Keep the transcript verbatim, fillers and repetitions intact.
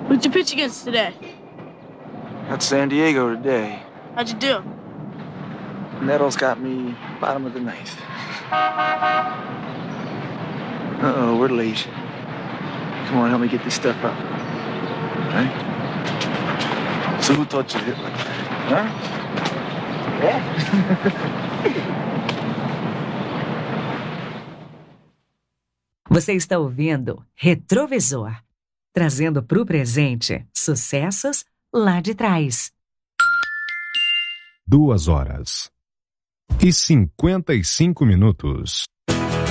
Who'd you pitch against today? Got San Diego today. How'd you do? Nettles got me bottom of the ninth. Uh-oh, we're late. Come on, help me get this stuff up. Right? So who taught you to hit like that? Huh? Yeah? Você está ouvindo Retrovisor, trazendo para o presente sucessos lá de trás. Duas horas e cinquenta e cinco minutos.